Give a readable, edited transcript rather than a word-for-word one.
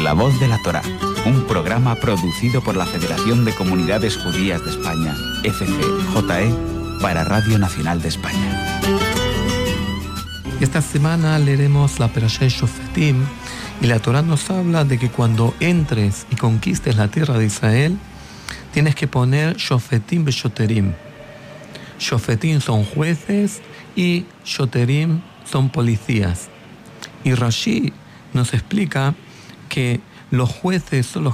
La Voz de la Torá, un programa producido por la Federación de Comunidades Judías de España, FCJE, para Radio Nacional de España. Esta semana leeremos la Perashá Shofetim y la Torá nos habla de que cuando entres y conquistes la tierra de Israel, tienes que poner Shofetim Beshoterim. Shofetim son jueces y Shoterim son policías. Y Rashi nos explica que los jueces son los